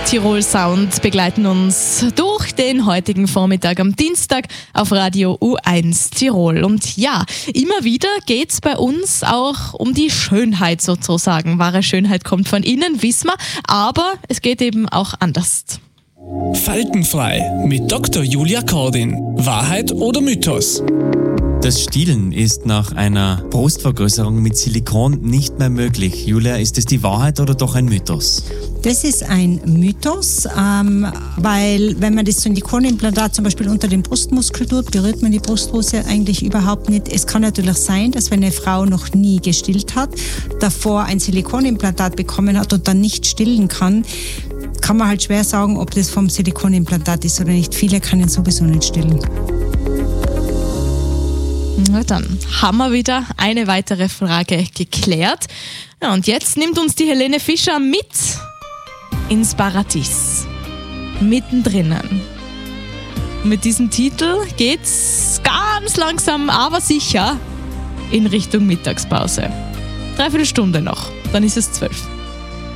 Tirol Sound begleiten uns durch den heutigen Vormittag am Dienstag auf Radio U1 Tirol. Und ja, immer wieder geht's bei uns auch um die Schönheit sozusagen. Wahre Schönheit kommt von innen, wissen wir, aber es geht eben auch anders. Faltenfrei mit Dr. Julia Kordin. Wahrheit oder Mythos? Das Stillen ist nach einer Brustvergrößerung mit Silikon nicht mehr möglich. Julia, ist es die Wahrheit oder doch ein Mythos? Das ist ein Mythos, weil wenn man das Silikonimplantat zum Beispiel unter den Brustmuskel tut, berührt man die Brustdrüse eigentlich überhaupt nicht. Es kann natürlich sein, dass wenn eine Frau noch nie gestillt hat, davor ein Silikonimplantat bekommen hat und dann nicht stillen kann man halt schwer sagen, ob das vom Silikonimplantat ist oder nicht. Viele können sowieso nicht stillen. Na dann haben wir wieder eine weitere Frage geklärt. Ja, und jetzt nimmt uns die Helene Fischer mit ins Paradies. Mittendrin. Mit diesem Titel geht's ganz langsam, aber sicher in Richtung Mittagspause. 3/4 Stunde noch, dann ist es 12.